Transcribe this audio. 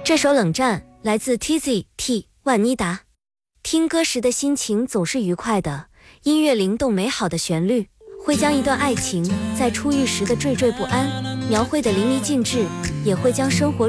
这首冷战来自 TZT 万妮达，听歌时的心情总是愉快的，音乐灵动美好的旋律，会将一段爱情在初遇时的惴惴不安描绘得淋漓尽致，也会将生活